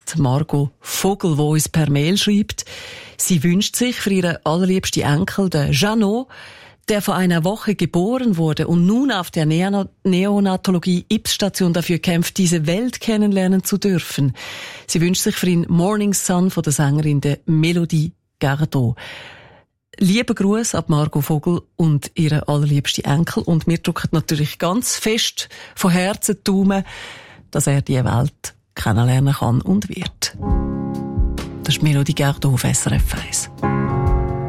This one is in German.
jetzt Margot Vogel, die uns per Mail schreibt, sie wünscht sich für ihren allerliebsten Enkel, den Jeannot, der vor einer Woche geboren wurde und nun auf der Neonatologie-Yps-Station dafür kämpft, diese Welt kennenlernen zu dürfen. Sie wünscht sich für ihn Morning Sun von der Sängerin der Melodie Gardot. Lieber Gruß ab Margot Vogel und ihren allerliebsten Enkel. Und wir drücken natürlich ganz fest von Herzen die Daumen, dass er die Welt kennenlernen kann und wird. Das ist Melodie Gardot auf SRF 1.